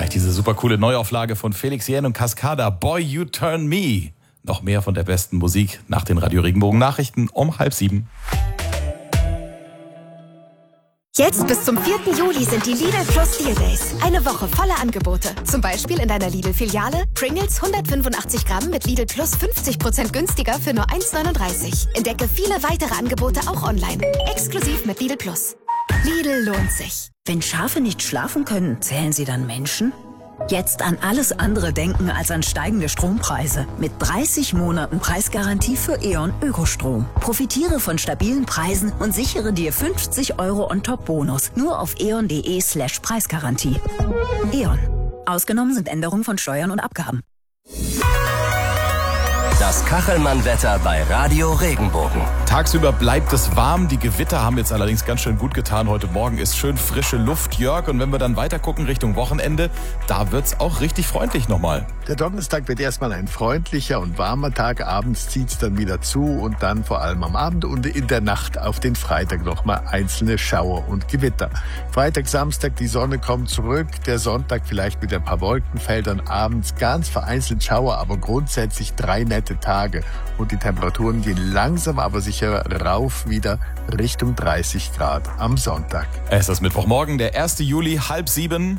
gleich diese super coole Neuauflage von Felix Jähn und Cascada, Boy You Turn Me. Noch mehr von der besten Musik nach den Radio Regenbogen Nachrichten um 6:30. Jetzt bis zum 4. Juli sind die Lidl Plus Deal Days. Eine Woche voller Angebote. Zum Beispiel in deiner Lidl-Filiale Pringles 185 Gramm mit Lidl Plus 50% günstiger für nur 1,39. Entdecke viele weitere Angebote auch online. Exklusiv mit Lidl Plus. Lidl lohnt sich. Wenn Schafe nicht schlafen können, zählen sie dann Menschen? Jetzt an alles andere denken als an steigende Strompreise. Mit 30 Monaten Preisgarantie für E.ON Ökostrom. Profitiere von stabilen Preisen und sichere dir 50 € on-top-Bonus. Nur auf eon.de/Preisgarantie. E.ON. Ausgenommen sind Änderungen von Steuern und Abgaben. Das Kachelmann-Wetter bei Radio Regenbogen. Tagsüber bleibt es warm. Die Gewitter haben jetzt allerdings ganz schön gut getan. Heute Morgen ist schön frische Luft, Jörg. Und wenn wir dann weiter gucken Richtung Wochenende, da wird's auch richtig freundlich nochmal. Der Donnerstag wird erstmal ein freundlicher und warmer Tag. Abends zieht's dann wieder zu und dann vor allem am Abend und in der Nacht auf den Freitag nochmal einzelne Schauer und Gewitter. Freitag, Samstag, die Sonne kommt zurück. Der Sonntag vielleicht mit ein paar Wolkenfeldern. Abends ganz vereinzelt Schauer, aber grundsätzlich 3 nette Tage. Und die Temperaturen gehen langsam, aber sicher rauf wieder Richtung 30 Grad am Sonntag. Es ist Mittwochmorgen, der 1. Juli, 6:30.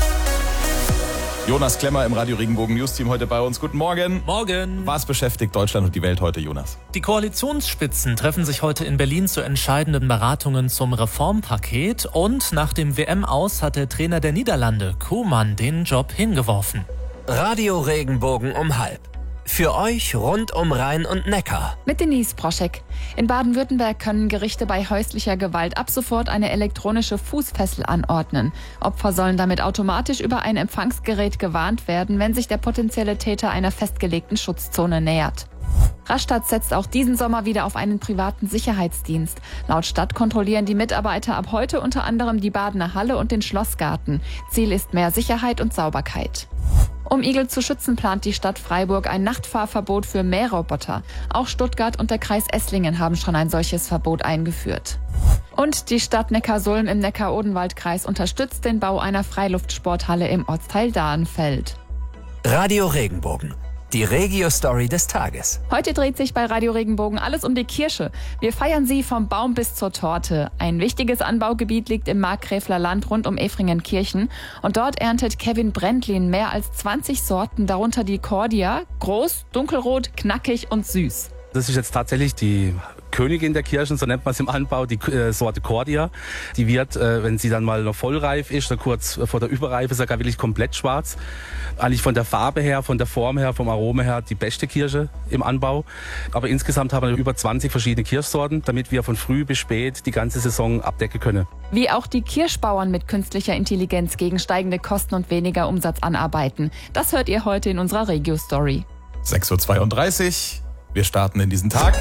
Jonas Klemmer im Radio Regenbogen News-Team heute bei uns. Guten Morgen. Morgen. Was beschäftigt Deutschland und die Welt heute, Jonas? Die Koalitionsspitzen treffen sich heute in Berlin zu entscheidenden Beratungen zum Reformpaket. Und nach dem WM-Aus hat der Trainer der Niederlande, Koeman, den Job hingeworfen. Radio Regenbogen um 6:30. Für euch rund um Rhein und Neckar. Mit Denise Broschek. In Baden-Württemberg können Gerichte bei häuslicher Gewalt ab sofort eine elektronische Fußfessel anordnen. Opfer sollen damit automatisch über ein Empfangsgerät gewarnt werden, wenn sich der potenzielle Täter einer festgelegten Schutzzone nähert. Rastatt setzt auch diesen Sommer wieder auf einen privaten Sicherheitsdienst. Laut Stadt kontrollieren die Mitarbeiter ab heute unter anderem die Badener Halle und den Schlossgarten. Ziel ist mehr Sicherheit und Sauberkeit. Um Igel zu schützen, plant die Stadt Freiburg ein Nachtfahrverbot für Mähroboter. Auch Stuttgart und der Kreis Esslingen haben schon ein solches Verbot eingeführt. Und die Stadt Neckarsulm im Neckar-Odenwald-Kreis unterstützt den Bau einer Freiluftsporthalle im Ortsteil Dahrenfeld. Radio Regenbogen. Die Regio-Story des Tages. Heute dreht sich bei Radio Regenbogen alles um die Kirsche. Wir feiern sie vom Baum bis zur Torte. Ein wichtiges Anbaugebiet liegt im Markgräfler Land rund um Efringenkirchen. Und dort erntet Kevin Brentlin mehr als 20 Sorten, darunter die Cordia. Groß, dunkelrot, knackig und süß. Das ist jetzt tatsächlich die Königin der Kirschen, so nennt man es im Anbau, die Sorte Cordia. Die wird, wenn sie dann mal noch vollreif ist, oder kurz vor der Überreife, sogar wirklich komplett schwarz. Eigentlich von der Farbe her, von der Form her, vom Aroma her die beste Kirsche im Anbau. Aber insgesamt haben wir über 20 verschiedene Kirschsorten, damit wir von früh bis spät die ganze Saison abdecken können. Wie auch die Kirschbauern mit künstlicher Intelligenz gegen steigende Kosten und weniger Umsatz anarbeiten. Das hört ihr heute in unserer Regio-Story. 6:32 Uhr. Wir starten in diesen Tag.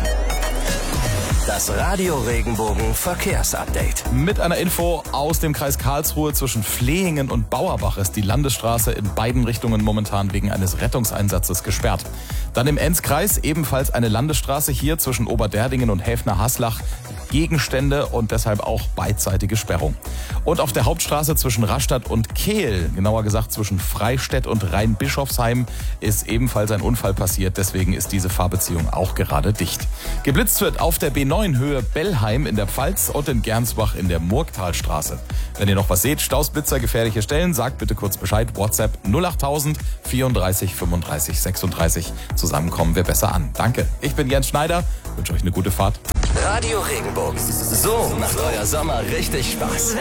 Das Radio Regenbogen Verkehrsupdate. Mit einer Info aus dem Kreis Karlsruhe: zwischen Flehingen und Bauerbach ist die Landesstraße in beiden Richtungen momentan wegen eines Rettungseinsatzes gesperrt. Dann im Enzkreis ebenfalls eine Landesstraße, hier zwischen Oberderdingen und Häfner-Haslach. Gegenstände und deshalb auch beidseitige Sperrung. Und auf der Hauptstraße zwischen Rastatt und Kehl, genauer gesagt zwischen Freistädt und Rheinbischofsheim, ist ebenfalls ein Unfall passiert. Deswegen ist diese Fahrbeziehung auch gerade dicht. Geblitzt wird auf der B9 Höhe Bellheim in der Pfalz und in Gernsbach in der Murgtalstraße. Wenn ihr noch was seht, Stausblitzer, gefährliche Stellen, sagt bitte kurz Bescheid. WhatsApp 08000 34 35 36. Zusammen kommen wir besser an. Danke. Ich bin Jens Schneider. Wünsche euch eine gute Fahrt. Radio Regenbogen. So macht euer Sommer richtig Spaß.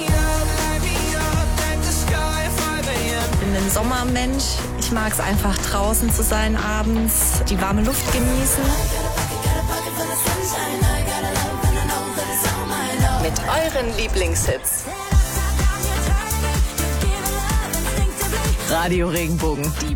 Ich bin ein Sommermensch. Ich mag es einfach draußen zu sein abends, die warme Luft genießen. Mit euren Lieblingshits. Radio Regenbogen. Die